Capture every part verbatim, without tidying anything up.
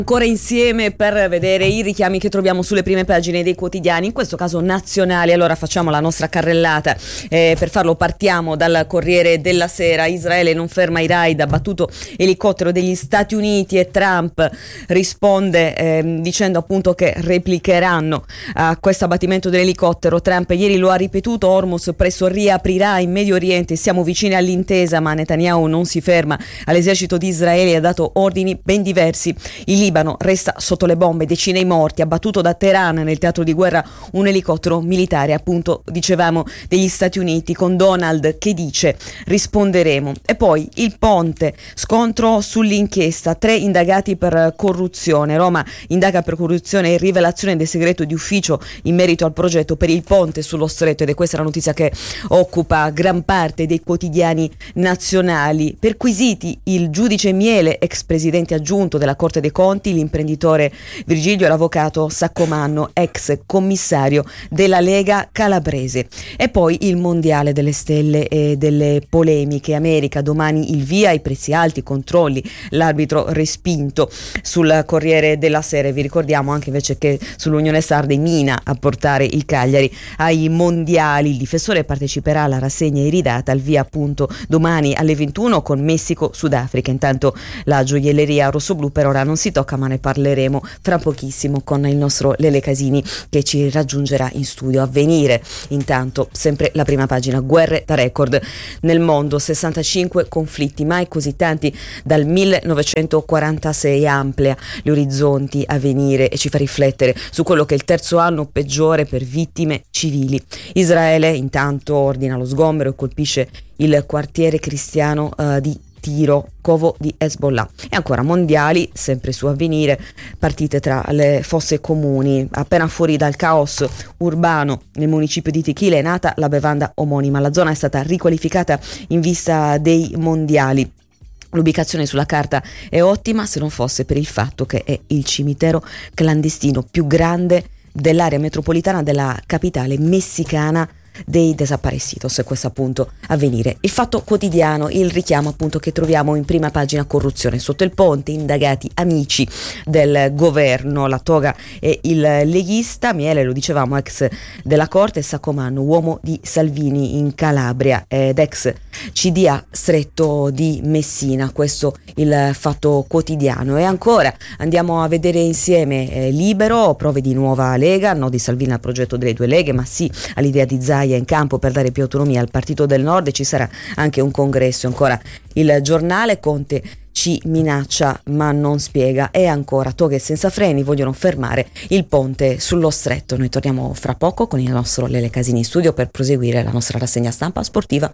Ancora insieme per vedere i richiami che troviamo sulle prime pagine dei quotidiani, in questo caso nazionali. Allora facciamo la nostra carrellata, eh, per farlo partiamo dal Corriere della Sera. Israele non ferma i raid, abbattuto elicottero degli Stati Uniti e Trump risponde eh, dicendo appunto che replicheranno a questo abbattimento dell'elicottero. Trump ieri lo ha ripetuto, Hormuz presto riaprirà in Medio Oriente, siamo vicini all'intesa, ma Netanyahu non si ferma all'esercito di Israele e ha dato ordini ben diversi. Il Libano resta sotto le bombe, decine i morti, abbattuto da Teheran nel teatro di guerra un elicottero militare, appunto dicevamo degli Stati Uniti, con Donald che dice risponderemo. E poi il ponte, scontro sull'inchiesta, tre indagati per corruzione. Roma indaga per corruzione e rivelazione del segreto di ufficio in merito al progetto per il ponte sullo stretto, ed è questa la notizia che occupa gran parte dei quotidiani nazionali. Perquisiti il giudice Miele, ex presidente aggiunto della Corte dei Conti, l'imprenditore Virgilio e l'avvocato Saccomanno, ex commissario della Lega calabrese. E poi il mondiale delle stelle e delle polemiche. America, domani il via, i prezzi alti, i controlli, l'arbitro respinto. Sul Corriere della Sera vi ricordiamo anche invece che sull'Unione Sarda mina a portare il Cagliari ai mondiali. Il difensore parteciperà alla rassegna iridata, al via appunto domani alle ventuno con Messico Sudafrica. Intanto la gioielleria rossoblù per ora non si tocca, ma ne parleremo fra pochissimo con il nostro Lele Casini che ci raggiungerà in studio. Avvenire intanto sempre la prima pagina, guerre da record nel mondo, sessantacinque conflitti, mai così tanti dal millenovecentoquarantasei. Amplia gli orizzonti Avvenire e ci fa riflettere su quello che è il terzo anno peggiore per vittime civili. Israele intanto ordina lo sgombero e colpisce il quartiere cristiano uh, di Tiro, covo di Hezbollah. E ancora mondiali, sempre su Avvenire, partite tra le fosse comuni. Appena fuori dal caos urbano nel municipio di Tequila è nata la bevanda omonima. La zona è stata riqualificata in vista dei mondiali. L'ubicazione sulla carta è ottima, se non fosse per il fatto che è il cimitero clandestino più grande dell'area metropolitana della capitale messicana dei desaparecidos, e questo appunto Avvenire. Il Fatto Quotidiano, il richiamo appunto che troviamo in prima pagina, corruzione sotto il ponte, indagati amici del governo, la toga e il leghista, Miele lo dicevamo ex della Corte, Saccomanno uomo di Salvini in Calabria ed ex C D A stretto di Messina. Questo il Fatto Quotidiano. E ancora andiamo a vedere insieme eh, Libero, prove di nuova Lega, no di Salvini al progetto delle due leghe, ma sì all'idea di Zaia in campo per dare più autonomia al Partito del Nord, e ci sarà anche un congresso. Ancora il Giornale, Conte ci minaccia ma non spiega. E ancora toghe senza freni, vogliono fermare il ponte sullo stretto. Noi torniamo fra poco con il nostro Lele Casini in studio per proseguire la nostra rassegna stampa sportiva.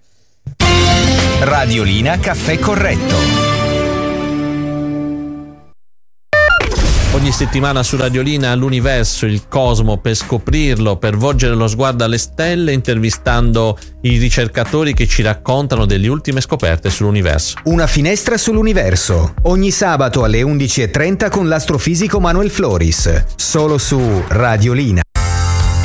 Radiolina Caffè Corretto. Ogni settimana su Radiolina l'universo, il cosmo, per scoprirlo, per volgere lo sguardo alle stelle, intervistando i ricercatori che ci raccontano delle ultime scoperte sull'universo. Una finestra sull'universo, ogni sabato alle undici e trenta con l'astrofisico Manuel Floris, solo su Radiolina.